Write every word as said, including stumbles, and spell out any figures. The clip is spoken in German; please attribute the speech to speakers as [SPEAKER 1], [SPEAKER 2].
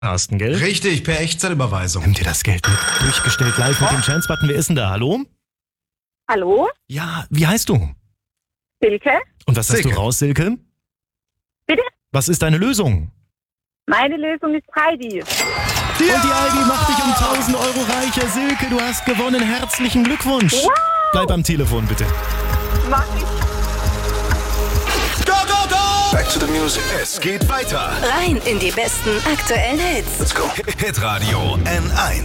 [SPEAKER 1] Carsten, gell?
[SPEAKER 2] Richtig, per Echtzeitüberweisung.
[SPEAKER 1] Nimm dir das Geld mit. Durchgestellt live mit dem Chance-Button. Wer ist denn da? Hallo?
[SPEAKER 3] Hallo?
[SPEAKER 1] Ja, wie heißt du?
[SPEAKER 3] Silke?
[SPEAKER 1] Und was hast
[SPEAKER 2] Silke.
[SPEAKER 1] du raus, Silke?
[SPEAKER 3] Bitte?
[SPEAKER 1] Was ist deine Lösung?
[SPEAKER 3] Meine Lösung ist Heidi.
[SPEAKER 1] Und die Heidi macht dich um tausend Euro reicher. Silke, du hast gewonnen. Herzlichen Glückwunsch.
[SPEAKER 3] Wow.
[SPEAKER 1] Bleib am Telefon, bitte.
[SPEAKER 3] Mach ich.
[SPEAKER 2] Go, go, go!
[SPEAKER 4] Back to the music. Es geht weiter.
[SPEAKER 5] Rein in die besten aktuellen Hits.
[SPEAKER 4] Let's go. Hitradio N eins.